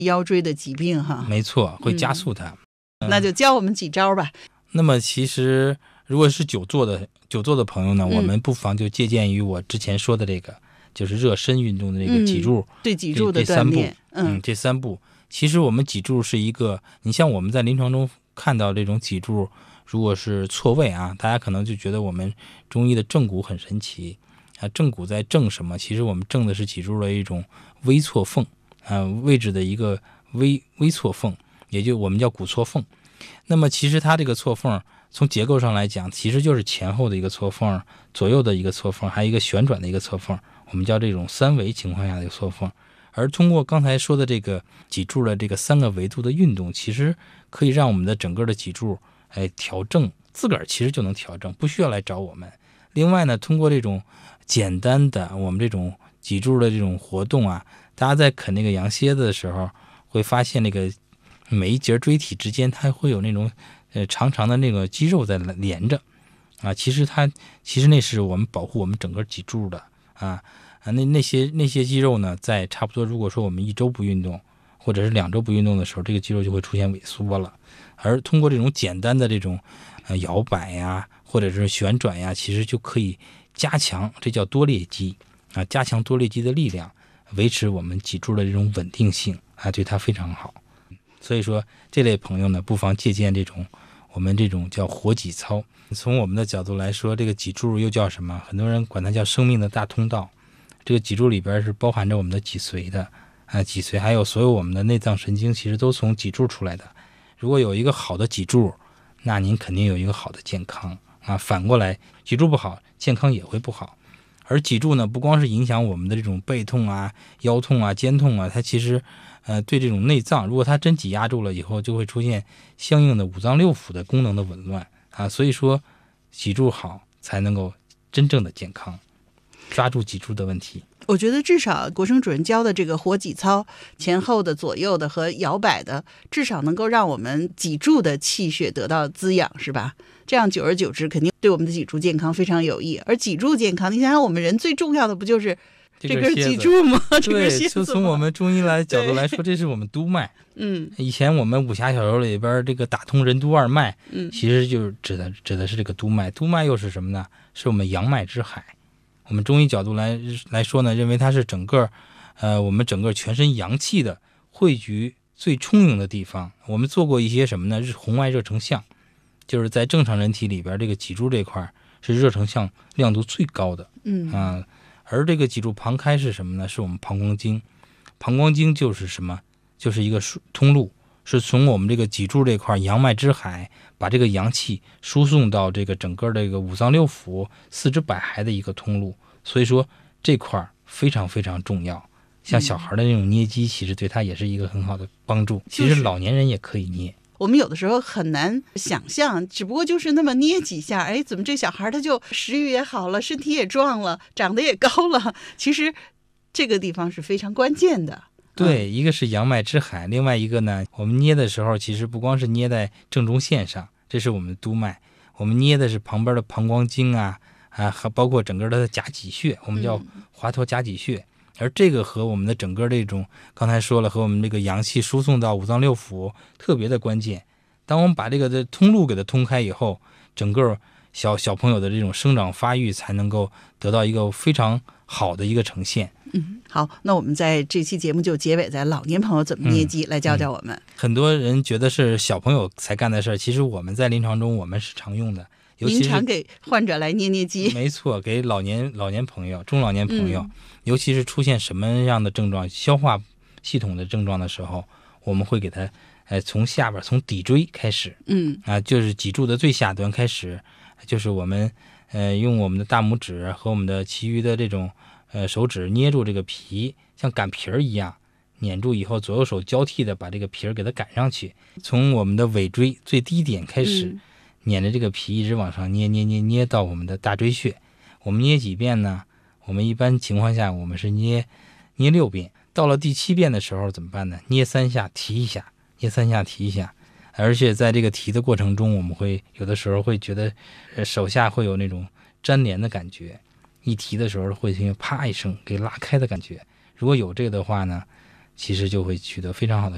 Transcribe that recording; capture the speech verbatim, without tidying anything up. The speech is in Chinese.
腰椎的疾病哈。 没错，会加速它。 嗯、那就教我们几招吧。 那么其实如果是久坐的久坐的朋友呢、嗯，我们不妨就借鉴于我之前说的这个，就是热身运动的这个脊柱， 嗯、对脊柱的锻炼。 嗯，这三步，其实我们脊柱是一个，你像我们在临床中看到这种脊柱，如果是错位啊，大家可能就觉得我们中医的正骨很神奇啊，正骨在正什么？其实我们正的是脊柱的一种微错缝啊，位置的一个微微错缝，也就我们叫骨错缝。那么其实它这个错缝从结构上来讲，其实就是前后的一个错缝，左右的一个错缝，还有一个旋转的一个错缝，我们叫这种三维情况下的一个错缝。而通过刚才说的这个脊柱的这个三个维度的运动，其实可以让我们的整个的脊柱哎调正，自个儿其实就能调正，不需要来找我们。另外呢，通过这种简单的我们这种脊柱的这种活动啊，大家在啃那个羊蝎子的时候，会发现那个每一节椎体之间它会有那种呃长长的那个肌肉在连着啊，其实它其实那是我们保护我们整个脊柱的啊。啊，那那些那些肌肉呢，在差不多如果说我们一周不运动，或者是两周不运动的时候，这个肌肉就会出现萎缩了。而通过这种简单的这种呃摇摆呀，或者是旋转呀，其实就可以加强，这叫多裂肌啊，加强多裂肌的力量，维持我们脊柱的这种稳定性啊，对它非常好。所以说这类朋友呢，不妨借鉴这种我们这种叫活脊操。从我们的角度来说，这个脊柱又叫什么？很多人管它叫生命的大通道。这个脊柱里边是包含着我们的脊髓的啊，脊髓还有所有我们的内脏神经，其实都从脊柱出来的。如果有一个好的脊柱，那您肯定有一个好的健康啊。反过来，脊柱不好，健康也会不好。而脊柱呢，不光是影响我们的这种背痛啊、腰痛啊、肩痛啊，它其实呃对这种内脏，如果它真挤压住了以后，就会出现相应的五脏六腑的功能的紊乱啊。所以说，脊柱好才能够真正的健康。抓住脊柱的问题， 我觉得至少国生主任教的这个活脊操，前后的、左右的和摇摆的，至少能够让我们脊柱的气血得到滋养，是吧？这样久而久之，肯定对我们的脊柱健康非常有益。而脊柱健康，你想想，我们人最重要的不就是这根脊柱吗？这根蝎子。 对，就从我们中医来角度来说，这是我们督脉。 嗯， 以前我们武侠小说里边这个打通任督二脉， 嗯， 其实就是指的指的是这个督脉。督脉又是什么呢？是我们阳脉之海。我们中医角度来来说呢，认为它是整个，呃，我们整个全身阳气的汇聚最充盈的地方。我们做过一些什么呢？是红外热成像，就是在正常人体里边，这个脊柱这块是热成像亮度最高的。 嗯啊、呃，而这个脊柱旁开是什么呢？是我们膀胱经。膀胱经就是什么？就是一个通路，是从我们这个脊柱这块阳脉之海，把这个阳气输送到这个整个这个五脏六腑、四肢百骸的一个通路。所以说这块非常非常重要。像小孩的那种捏肌，其实对他也是一个很好的帮助。其实老年人也可以捏。 我们有的时候很难想象，只不过就是那么捏几下，哎，怎么这小孩他就食欲也好了，身体也壮了，长得也高了？其实这个地方是非常关键的。 对，一个是阳脉之海，另外一个呢，我们捏的时候其实不光是捏在正中线上，这是我们的督脉，我们捏的是旁边的膀胱经啊，啊，还包括整个的甲己穴，我们叫华佗甲己穴。嗯，而这个和我们的整个这种刚才说了，和我们这个阳气输送到五脏六腑特别的关键。当我们把这个的通路给它通开以后，整个小小朋友的这种生长发育才能够得到一个非常好的一个呈现。 嗯，好，那我们在这期节目就结尾在老年朋友怎么捏肌，嗯，来教教我们。 很多人觉得是小朋友才干的事儿，其实我们在临床中我们是常用的。 您常给患者来捏捏肌？ 没错，给老年老年朋友、中老年朋友， 嗯， 尤其是出现什么样的症状，消化系统的症状的时候，我们会给他，呃，从下边从底椎开始， 嗯啊，就是脊柱的最下端开始，就是我们呃用我们的大拇指和我们的其余的这种呃手指捏住这个皮，像擀皮儿一样捻住以后，左右手交替的把这个皮儿给它擀上去，从我们的尾椎最低点开始。嗯，捻着这个皮一直往上捏捏捏捏到我们的大椎穴。我们捏几遍呢？我们一般情况下我们是捏捏六遍。到了第七遍的时候怎么办呢？捏三下提一下，捏三下提一下。而且在这个提的过程中，我们会有的时候会觉得手下会有那种粘连的感觉，一提的时候会啪一声给拉开的感觉。如果有这个的话呢，其实就会取得非常好的